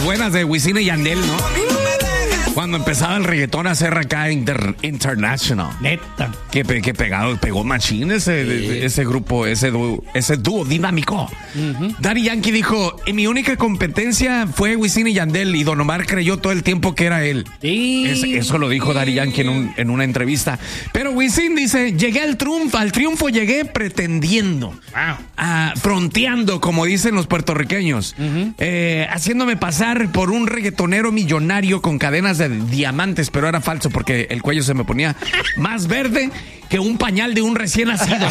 buenas de Wisin y Yandel, ¿no? Cuando empezaba el reggaetón a ser acá international. Neta. Que pegó machín ese grupo, ese dúo dinámico. Daddy Yankee dijo, mi única competencia fue Wisin y Yandel, y Don Omar creyó todo el tiempo que era él. Eso lo dijo Daddy Yankee en una entrevista. Pero Wisin dice, llegué al triunfo llegué pretendiendo. Wow. Fronteando, como dicen los puertorriqueños. Haciéndome pasar por un reggaetonero millonario con cadenas de diamantes, pero era falso porque el cuello se me ponía más verde que un pañal de un recién nacido.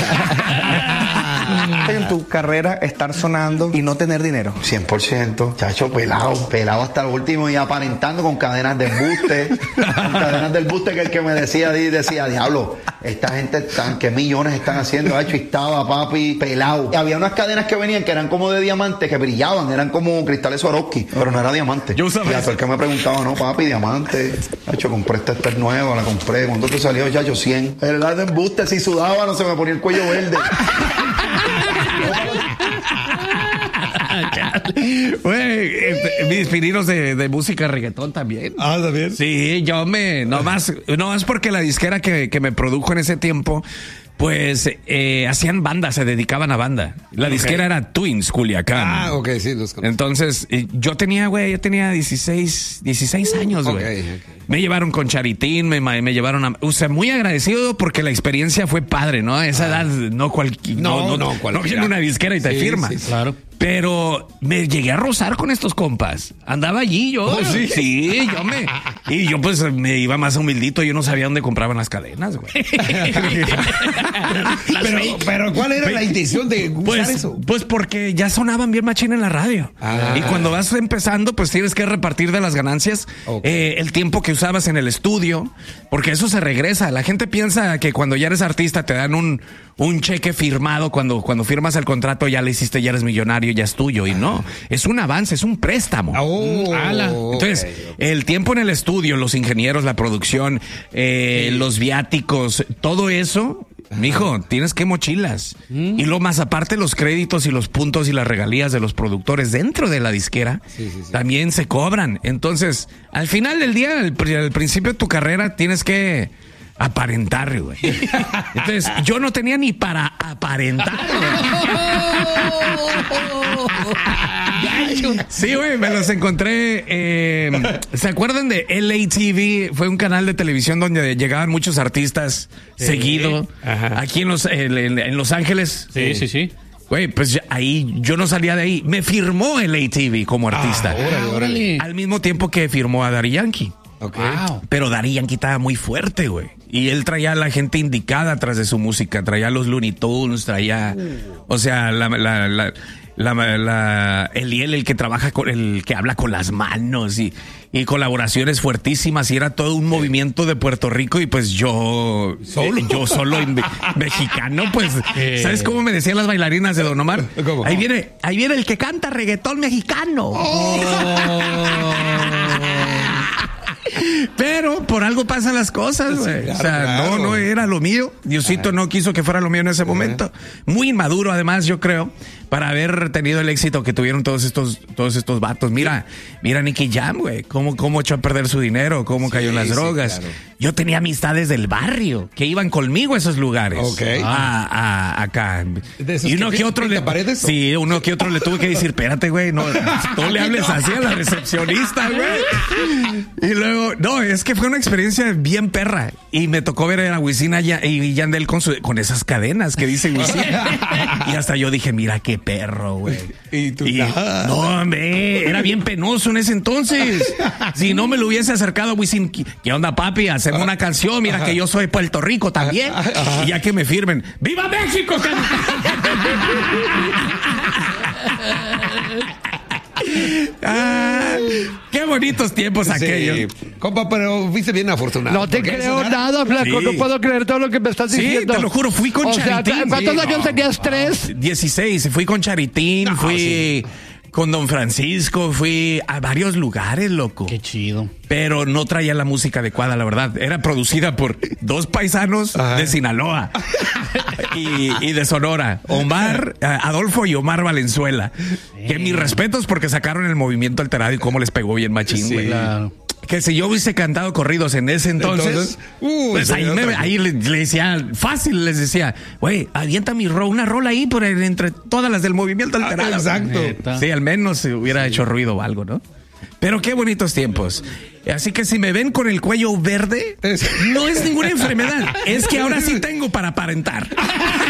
En tu carrera estar sonando y no tener dinero. 100%, chacho, pelado hasta el último y aparentando con cadenas de embuste. Con cadenas de embuste que el que me decía, diablo, esta gente ¿qué millones están haciendo? Chacho, y estaba papi pelado. Y había unas cadenas que venían que eran como de diamantes, que brillaban, eran como cristales Swarovski, pero no era diamante. Yo sabía. Y el que me preguntaba, no papi, diamante. Chacho, compré esta nueva, la compré. ¿Cuánto te salió, chacho? 100. El de embuste, si sudaba, no se me ponía el cuello verde. Güey, mis pininos de música reggaetón también. ¿También? Sí, no más porque la disquera que me produjo en ese tiempo, pues hacían banda, se dedicaban a banda. La disquera era Twins, Culiacán. Ok, sí, los conozco. Entonces, yo tenía 16 años, güey. Okay. Me llevaron con Charitín, me llevaron o sea, muy agradecido porque la experiencia fue padre, ¿no? A esa edad no viene una disquera y te firma. Sí, claro. Pero me llegué a rozar con estos compas. Andaba allí yo. Sí, yo pues me iba más humildito. Yo no sabía dónde compraban las cadenas, güey. pero ¿cuál era la intención de usar eso? Pues porque ya sonaban bien machín en la radio. Y cuando vas empezando, pues tienes que repartir de las ganancias el tiempo que usabas en el estudio, porque eso se regresa. La gente piensa que cuando ya eres artista te dan un cheque firmado, cuando firmas el contrato ya le hiciste, ya eres millonario, ya es tuyo, y no, es un avance, es un préstamo. Entonces, el tiempo en el estudio, los ingenieros, la producción, los viáticos, todo eso, mijo, tienes que mochilas. Y lo más aparte, los créditos y los puntos y las regalías de los productores dentro de la disquera también se cobran. Entonces, al final del día, al principio de tu carrera, tienes que aparentar, güey. Entonces, yo no tenía ni para aparentar, güey. Sí, güey, me los encontré. ¿Se acuerdan de LA TV? Fue un canal de televisión donde llegaban muchos artistas seguido. Aquí en Los Ángeles. Sí. Güey, pues ahí yo no salía de ahí. Me firmó LA TV como artista. Órale. Al mismo tiempo que firmó a Daddy Yankee. Wow. Pero Daddy Yankee estaba muy fuerte, güey. Y él traía a la gente indicada atrás de su música. Traía a los Looney Tunes, traía... O sea, el que trabaja con el que habla con las manos y colaboraciones fuertísimas, y era todo un movimiento de Puerto Rico. Y pues yo solo mexicano, pues ¿sabes cómo me decían las bailarinas de Don Omar? ¿Cómo? Ahí viene el que canta reggaetón mexicano. Pero por algo pasan las cosas, güey. Claro, o sea, claro. no era lo mío. Diosito no quiso que fuera lo mío en ese momento. Muy inmaduro, además, yo creo, para haber tenido el éxito que tuvieron todos estos vatos. Mira Nicky Jam, güey. Cómo echó a perder su dinero, cómo cayó en las drogas. Claro. Yo tenía amistades del barrio que iban conmigo a esos lugares. Ok. Acá. ¿De esos Y uno que que otro pintan paredes? Sí, uno que otro le tuve que decir, espérate, güey, no le hables así a la recepcionista, güey. Y luego, no, es que fue una experiencia bien perra. Y me tocó ver a Wisin y Yandel con esas cadenas que dice Wisin. Y hasta yo dije, mira qué perro, güey. Y tú, no, hombre, era bien penoso en ese entonces. Si no me lo hubiese acercado a Wisin, ¿qué onda, papi? Hacemos una canción, mira que yo soy de Puerto Rico también. Y ya que me firmen, ¡Viva México! Qué bonitos tiempos aquellos. Compa, pero fuiste bien afortunado. No te creo nada, flaco. Sí. No puedo creer todo lo que me estás diciendo. Sí, te lo juro, fui con Charitín. ¿Cuántos años tenías? ¿3? 16, fui con Charitín, fui con Don Francisco, fui a varios lugares, loco. Qué chido. Pero no traía la música adecuada, la verdad. Era producida por dos paisanos de Sinaloa y de Sonora. Adolfo y Omar Valenzuela. Que mis respetos porque sacaron el movimiento alterado y cómo les pegó bien machín, güey. Claro. Que si yo hubiese cantado corridos en ese entonces pues ahí le decía, fácil les decía, güey, avienta una rola ahí por entre todas las del movimiento alterado. Exacto. Sí, al menos se hubiera hecho ruido o algo, ¿no? Pero qué bonitos tiempos. Así que si me ven con el cuello verde, no es ninguna enfermedad. Es que ahora sí tengo para aparentar.